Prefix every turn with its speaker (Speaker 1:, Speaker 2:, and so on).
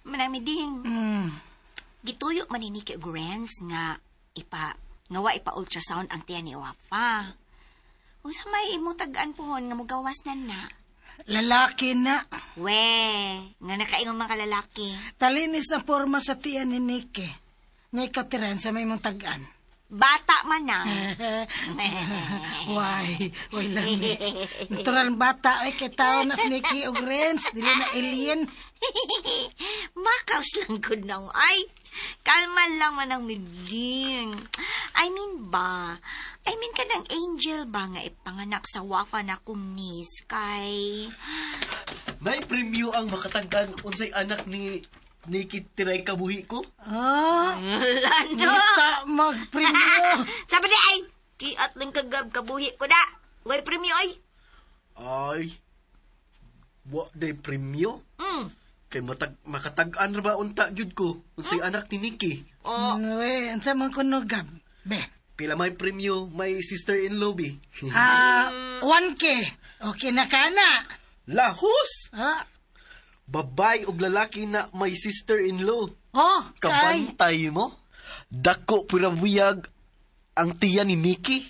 Speaker 1: Manamiding. Gituyo man ni Nikki Grants nga ipa-ultrasound ang tiyan ni Wafa. Unsa may imong tag-an pohon nga mugawas na.
Speaker 2: Lalaki na.
Speaker 1: We, nga nakaingon mga lalaki.
Speaker 2: Talinis na forma sa tiyan ni Nikki. Nga ikatiran sa may mong tag-an.
Speaker 1: Bata man na.
Speaker 2: Why lang ni. Natural bata ay kay tao na Nikki o Grants. Dili na alien.
Speaker 1: Makaws lang ko nang ay. Kalman lang man ang miding. I mean ka ng angel ba nga ipanganak sa Wafa na kong niece kay...
Speaker 3: May premyo ang makatagkan unsay anak ni Nikki tiray kabuhi ko?
Speaker 1: Lano!
Speaker 2: Kita mag-premyo.
Speaker 1: Sabi di ay, kiat lang kagab kabuhi ko da. Way premyo ay.
Speaker 3: Ay, wa day premyo? Kay makatag-an ra ba unta gyud ko unsay anak ni Nikki?
Speaker 2: We, ansa man kuno gab. Be.
Speaker 3: Pila may premyo, may sister-in-law bi.
Speaker 2: 1K. Okay na ka na.
Speaker 3: Lahos!
Speaker 2: Ah.
Speaker 3: Babay og lalaki na may sister-in-law.
Speaker 2: Kay.
Speaker 3: Kabantay mo? Dako pura buyag ang tiya ni Nikki.